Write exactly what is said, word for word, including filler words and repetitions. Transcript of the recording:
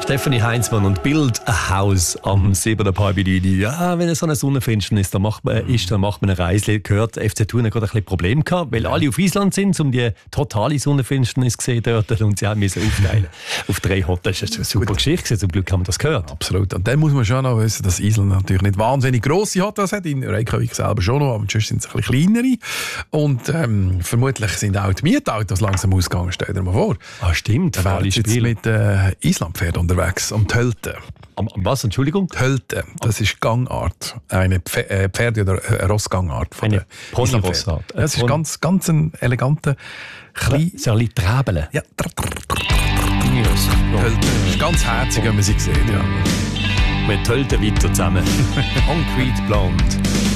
Stefanie Heinzmann und Bild ein Haus am siebten Palbidini. Ja, wenn es so eine Sonnenfinsternis da macht man, ist, dann macht man eine Reise. Gehört, F C Thun hat gerade ein bisschen Problem gehabt, weil alle auf Island sind, um die totale Sonnenfinsternis zu sehen dort, und sie haben müssen aufteilen auf drei Hotels. Das ist eine super Gut. Geschichte, zum Glück haben wir das gehört. Absolut. Und dann muss man schon noch wissen, dass Island natürlich nicht wahnsinnig grosse Hotels hat. In Reykjavik selber schon noch, aber sonst sind es ein bisschen kleinere. Und ähm, vermutlich sind auch die Mietautos langsam ausgegangen, stell dir mal vor. Ah, stimmt. Da wären jetzt mit äh, Islandpferden unterwegs, um Tölten. Am, am was, Entschuldigung? Tölten, das ist Gangart. Eine Pf- äh, Pferde- oder äh, Rossgangart. Von eine Ponyrossart. Das ist ganz, ganz ein eleganter, klein... So ein bisschen Träbeln. Ja, trr, trr, trr, trr, yes. Tölten. Das ist ganz herzig, wenn man sie sieht. Ja. Wir tölten weiter zusammen. Concrete Blonde.